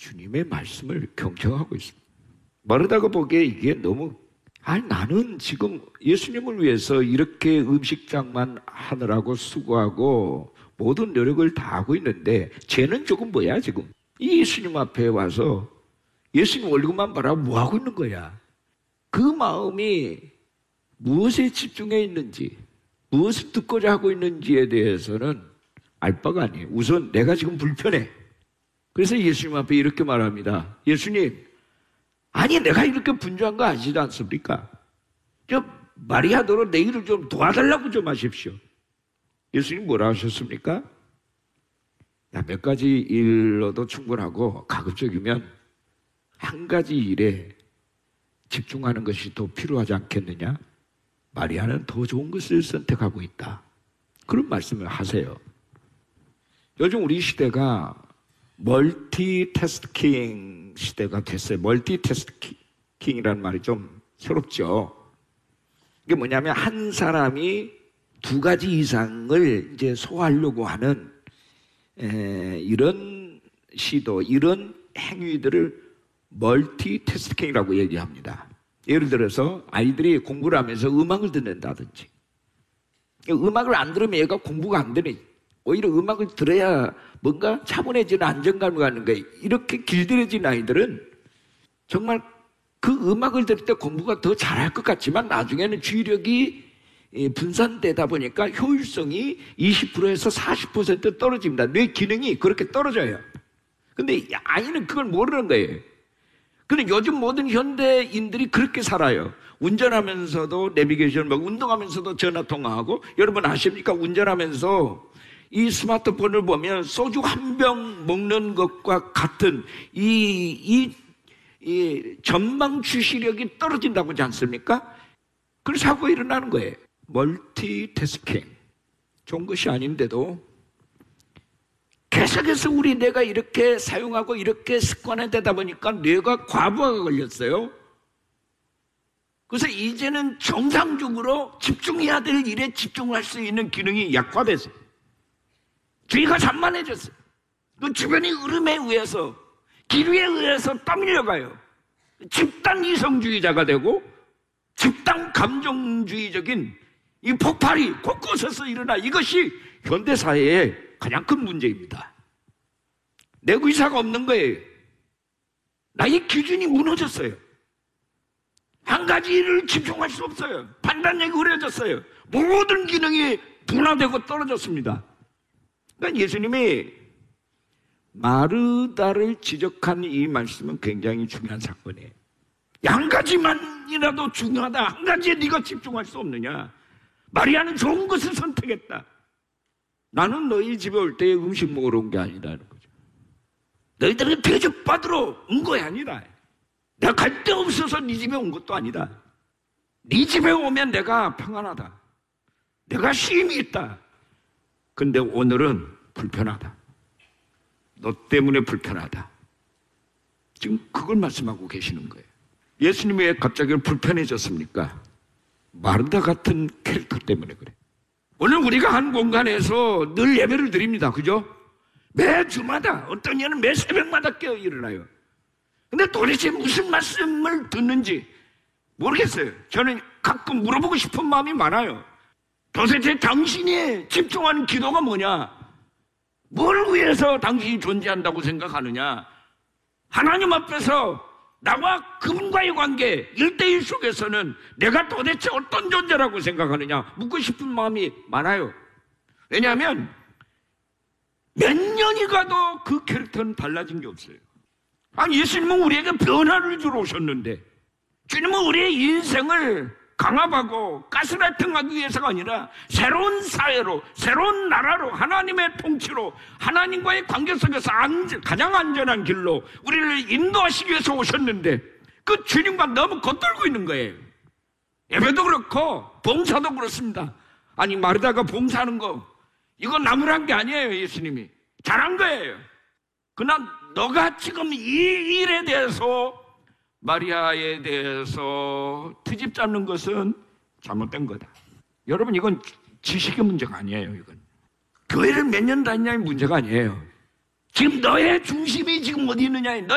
주님의 말씀을 경청하고 있습니다. 마르다가 보기에 이게 너무, 나는 지금 예수님을 위해서 이렇게 음식장만 하느라고 수고하고 모든 노력을 다 하고 있는데 쟤는 조금 뭐야 지금? 이 예수님 앞에 와서 예수님 얼굴만 바라보고 뭐 하고 있는 거야? 그 마음이 무엇에 집중해 있는지, 무엇을 듣고자 하고 있는지에 대해서는 알 바가 아니에요. 우선 내가 지금 불편해. 그래서 예수님 앞에 이렇게 말합니다. 예수님, 아니 내가 이렇게 분주한 거 아시지 않습니까? 저 마리아더러 내 일을 좀 도와달라고 좀 하십시오. 예수님 뭐라 하셨습니까? 야, 몇 가지 일로도 충분하고 가급적이면 한 가지 일에 집중하는 것이 더 필요하지 않겠느냐? 마리아는 더 좋은 것을 선택하고 있다. 그런 말씀을 하세요. 요즘 우리 시대가 멀티태스킹 시대가 됐어요. 멀티태스킹이라는 말이 좀 새롭죠. 이게 뭐냐면 한 사람이 두 가지 이상을 이제 소화하려고 하는 이런 시도, 이런 행위들을 멀티태스킹이라고 얘기합니다. 예를 들어서 아이들이 공부를 하면서 음악을 듣는다든지, 음악을 안 들으면 얘가 공부가 안 되네. 오히려 음악을 들어야 뭔가 차분해지는 안정감을 갖는 거예요. 이렇게 길들여진 아이들은 정말 그 음악을 들을 때 공부가 더 잘할 것 같지만 나중에는 주의력이 분산되다 보니까 효율성이 20%에서 40% 떨어집니다. 뇌 기능이 그렇게 떨어져요. 근데 아이는 그걸 모르는 거예요. 근데 요즘 모든 현대인들이 그렇게 살아요. 운전하면서도 내비게이션, 운동하면서도 전화통화하고, 여러분 아십니까? 운전하면서 이 스마트폰을 보면 소주 한 병 먹는 것과 같은 이 전방 주시력이 떨어진다고 하지 않습니까? 그래서 사고가 일어나는 거예요. 멀티태스킹. 좋은 것이 아닌데도 계속해서 우리 뇌가 이렇게 사용하고 이렇게 습관화되다 보니까 뇌가 과부하가 걸렸어요. 그래서 이제는 정상적으로 집중해야 될 일에 집중할 수 있는 기능이 약화됐어요. 주의가 산만해졌어요. 그 주변의 흐름에 의해서, 기류에 의해서 떠밀려가요. 집단 이성주의자가 되고 집단 감정주의적인 이 폭발이 곳곳에서 일어나, 이것이 현대사회의 가장 큰 문제입니다. 내 의사가 없는 거예요. 나의 기준이 무너졌어요. 한 가지 일을 집중할 수 없어요. 판단력이 흐려졌어요. 모든 기능이 분화되고 떨어졌습니다. 그러니까 예수님이 마르다를 지적한 이 말씀은 굉장히 중요한 사건이에요. 한 가지만이라도 중요하다. 한 가지에 네가 집중할 수 없느냐? 마리아는 좋은 것을 선택했다. 나는 너희 집에 올 때 음식 먹으러 온 게 아니라는 거죠. 너희들은 대접받으러 온 거야 아니다. 내가 갈 데 없어서 네 집에 온 것도 아니다. 네 집에 오면 내가 평안하다. 내가 쉼이 있다. 근데 오늘은 불편하다. 너 때문에 불편하다. 지금 그걸 말씀하고 계시는 거예요. 예수님이 왜 갑자기 불편해졌습니까? 마르다 같은 캐릭터 때문에 그래. 오늘 우리가 한 공간에서 늘 예배를 드립니다. 그죠? 매 주마다, 어떤 이는 매 새벽마다 깨어 일어나요. 근데 도대체 무슨 말씀을 듣는지 모르겠어요. 저는 가끔 물어보고 싶은 마음이 많아요. 도대체 당신이 집중하는 기도가 뭐냐? 뭘 위해서 당신이 존재한다고 생각하느냐? 하나님 앞에서 나와 그분과의 관계 1대1 속에서는 내가 도대체 어떤 존재라고 생각하느냐 묻고 싶은 마음이 많아요. 왜냐하면 몇 년이 가도 그 캐릭터는 달라진 게 없어요. 아니, 예수님은 우리에게 변화를 주러 오셨는데, 주님은 우리의 인생을 강압하고 가스라이팅하기 위해서가 아니라 새로운 사회로, 새로운 나라로, 하나님의 통치로, 하나님과의 관계 속에서 가장 안전한 길로 우리를 인도하시기 위해서 오셨는데, 그 주님과 너무 겉돌고 있는 거예요. 예배도 그렇고 봉사도 그렇습니다. 아니, 마르다가 봉사하는 거 이거 나무란 게 아니에요. 예수님이 잘한 거예요. 그러나 너가 지금 이 일에 대해서, 마리아에 대해서 트집 잡는 것은 잘못된 거다. 여러분, 이건 지식의 문제가 아니에요. 이건 교회를 몇 년 다니냐의 문제가 아니에요. 지금 너의 중심이 지금 어디 있느냐,